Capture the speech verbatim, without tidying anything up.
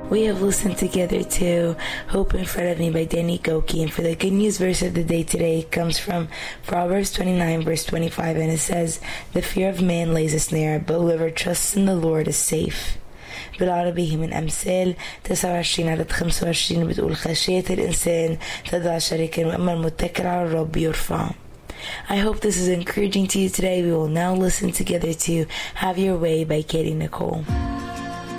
We have listened together to Hope in Front of Me by Danny Gokey, and for the good news verse of the day today, it comes from Proverbs twenty-nine verse twenty-five, and it says, "The fear of man lays a snare, but whoever trusts in the Lord is safe." بالعربي هي من أمثال تسعة وعشرين عدد خمسة وعشرين بتقول: خشية الإنسان تضع شريكا وأما المتكل على الرب يرفع. I hope this is encouraging to you today. We will now listen together to Have Your Way by Katie Nicole.